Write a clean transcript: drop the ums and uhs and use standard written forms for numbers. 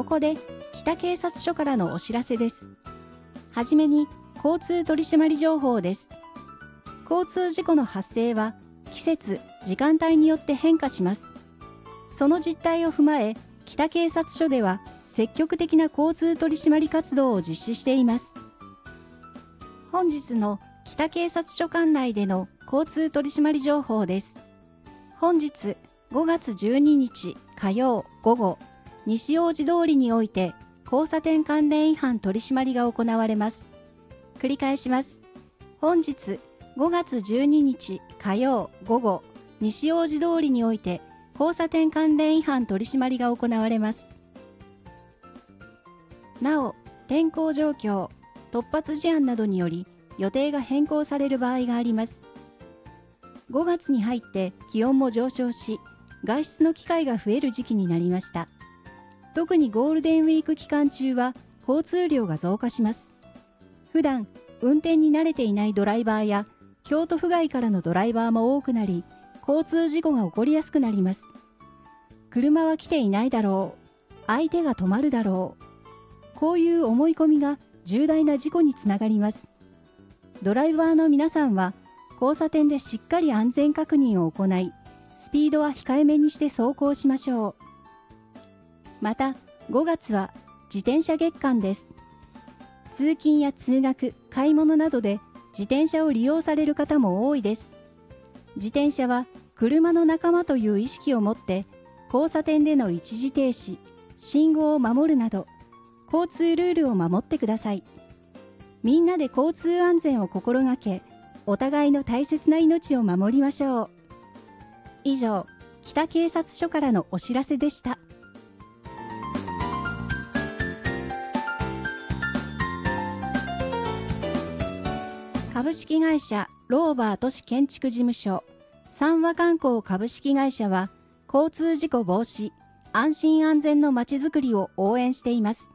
ここで北警察署からのお知らせです。はじめに交通取締情報です。交通事故の発生は季節・時間帯によって変化します。その実態を踏まえ、北警察署では積極的な交通取締活動を実施しています。本日の北警察署管内での交通取締情報です。本日5月12日火曜午後、西大路通りにおいて交差点関連違反取締りが行われます。繰り返します。本日5月12日火曜午後、西大路通りにおいて交差点関連違反取締りが行われます。なお、天候状況、突発事案などにより予定が変更される場合があります。5月に入って気温も上昇し、外出の機会が増える時期になりました。特にゴールデンウィーク期間中は交通量が増加します。普段運転に慣れていないドライバーや京都府外からのドライバーも多くなり、交通事故が起こりやすくなります。車は来ていないだろう、相手が止まるだろう、こういう思い込みが重大な事故につながります。ドライバーの皆さんは交差点でしっかり安全確認を行い、スピードは控えめにして走行しましょう。また、5月は自転車月間です。通勤や通学、買い物などで自転車を利用される方も多いです。自転車は車の仲間という意識を持って、交差点での一時停止、信号を守るなど、交通ルールを守ってください。みんなで交通安全を心がけ、お互いの大切な命を守りましょう。以上、北警察署からのお知らせでした。株式会社ローバー都市建築事務所三和観光株式会社は、交通事故防止、安心安全のまちづくりを応援しています。